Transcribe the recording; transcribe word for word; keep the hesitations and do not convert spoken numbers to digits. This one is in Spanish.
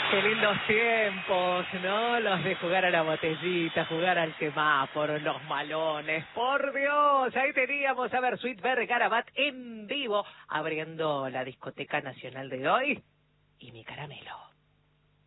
Qué lindos tiempos, ¿no? Los de jugar a la botellita, jugar al semáforo, los malones. Por Dios, ahí teníamos a ver Sweet Bergarabat en vivo, abriendo la discoteca nacional de hoy. Y mi caramelo.